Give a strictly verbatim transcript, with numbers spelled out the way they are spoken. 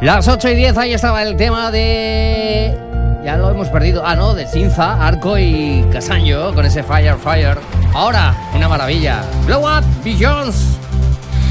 Las ocho y diez, ahí estaba el tema de... Ya lo hemos perdido. Ah, no, de Cinza, Arco y Casanyo con ese Fire Fire. Ahora, una maravilla. Blow Up, Billions.